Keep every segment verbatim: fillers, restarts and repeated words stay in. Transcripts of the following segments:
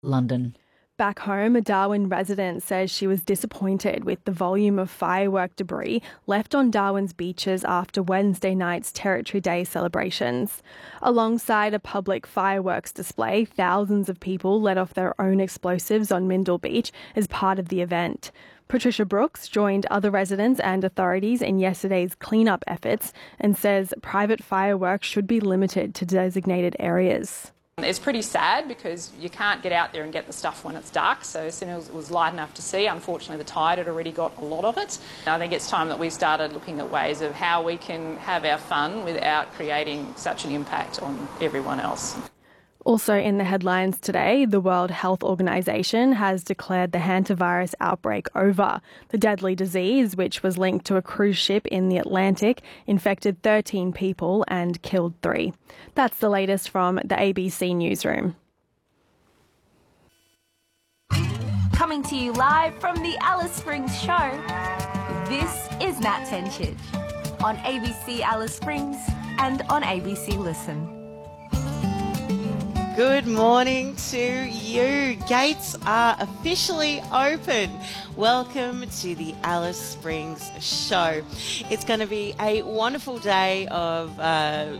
London. Back home, a Darwin resident says she was disappointed with the volume of firework debris left on Darwin's beaches after Wednesday night's Territory Day celebrations. Alongside a public fireworks display, thousands of people let off their own explosives on Mindle Beach as part of the event. Patricia Brooks joined other residents and authorities in yesterday's clean-up efforts and says private fireworks should be limited to designated areas. It's pretty sad because you can't get out there and get the stuff when it's dark, so as soon as it was light enough to see, unfortunately the tide had already got a lot of it. I think it's time that we started looking at ways of how we can have our fun without creating such an impact on everyone else. Also in the headlines today, the World Health Organization has declared the hantavirus outbreak over. The deadly disease, which was linked to a cruise ship in the Atlantic, infected thirteen people and killed three. That's the latest from the A B C newsroom. Coming to you live from the Alice Springs show, this is Nat Tenchich on A B C Alice Springs and on A B C Listen. Good morning to you. Gates are officially open. Welcome to the Alice Springs show. It's going to be a wonderful day of uh,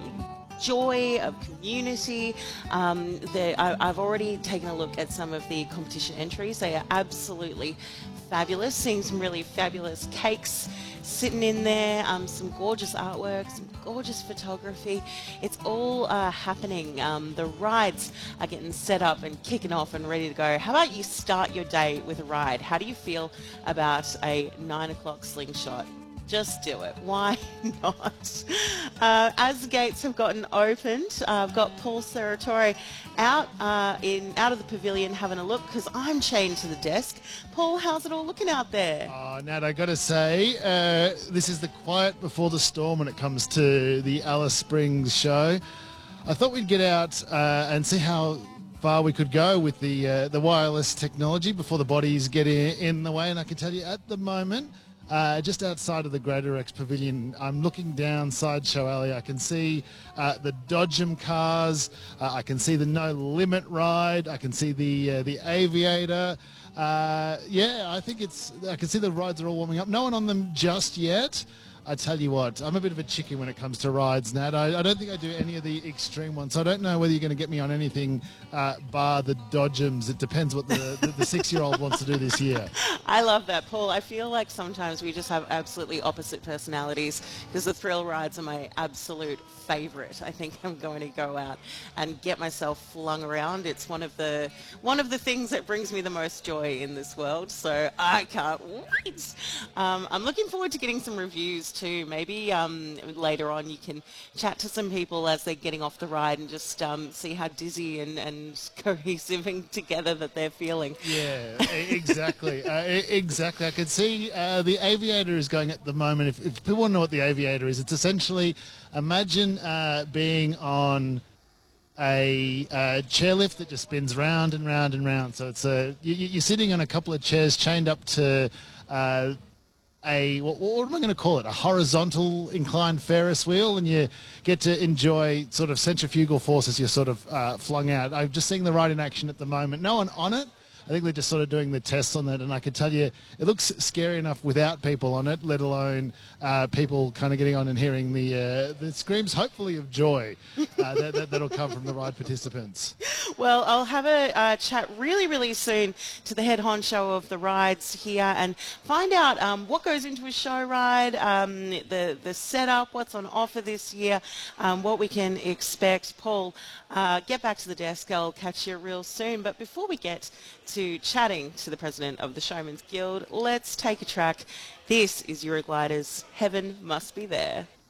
joy, of community. Um, the, I, I've already taken a look at some of the competition entries. They are absolutely fabulous. Seeing some really fabulous cakes sitting in there, um, some gorgeous artwork, some gorgeous photography. It's all uh, happening. Um, the rides are getting set up and kicking off and ready to go. How about you start your day with a ride? How do you feel about a nine o'clock slingshot? Just do it. Why not? Uh, as the gates have gotten opened, uh, I've got Paul Serratore out uh, in out of the pavilion having a look because I'm chained to the desk. Paul, how's it all looking out there? Oh, Nat, I got to say, uh, this is the quiet before the storm when it comes to the Alice Springs show. I thought we'd get out uh, and see how far we could go with the uh, the wireless technology before the bodies get in, in the way. And I can tell you at the moment, Uh, just outside of the Greater Rex Pavilion, I'm looking down Sideshow Alley. I can see uh, the Dodgem cars. Uh, I can see the No Limit ride. I can see the uh, the Aviator. Uh, yeah, I think it's. I can see the rides are all warming up. No one on them just yet. I tell you what, I'm a bit of a chicken when it comes to rides, Nat. I, I don't think I do any of the extreme ones. So I don't know whether you're going to get me on anything uh, bar the Dodgems. It depends what the, the, the six-year-old wants to do this year. I love that, Paul. I feel like sometimes we just have absolutely opposite personalities because the thrill rides are my absolute favourite. I think I'm going to go out and get myself flung around. It's one of the one of the things that brings me the most joy in this world. So I can't wait. Um, I'm looking forward to getting some reviews too. Maybe um, later on you can chat to some people as they're getting off the ride and just um, see how dizzy and, and cohesive together that they're feeling. Yeah, exactly. uh, exactly. I can see uh, the Aviator is going at the moment. If, if people want to know what the Aviator is, it's essentially, imagine uh, being on a uh, chairlift that just spins round and round and round. So it's a, you, you're sitting on a couple of chairs chained up to uh, a, what, what am I going to call it? A horizontal inclined Ferris wheel, and you get to enjoy sort of centrifugal force as you're sort of uh, flung out. I'm just seeing the ride in action at the moment. No one on it. I think they're just sort of doing the tests on that, and I can tell you it looks scary enough without people on it, let alone uh, people kind of getting on and hearing the uh, the screams, hopefully of joy, uh, that, that, that'll come from the ride participants. Well, I'll have a uh, chat really, really soon to the head honcho of the rides here and find out um, what goes into a show ride, um, the, the setup, what's on offer this year, um, what we can expect. Paul, uh, get back to the desk. I'll catch you real soon. But before we get to chatting to the president of the Showman's Guild, let's take a track. This is Eurogliders, Heaven Must Be There.